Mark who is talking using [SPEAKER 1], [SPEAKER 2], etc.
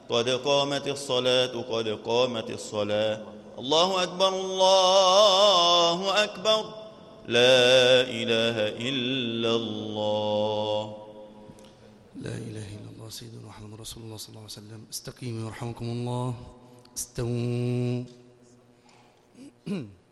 [SPEAKER 1] قد قامت الصلاة قد قامت الصلاة. الله أكبر الله أكبر، لا إله إلا الله.
[SPEAKER 2] لا إله إلا الله سيدنا محمد رسول الله صلى الله عليه وسلم. استقيموا يرحمكم الله. استووا.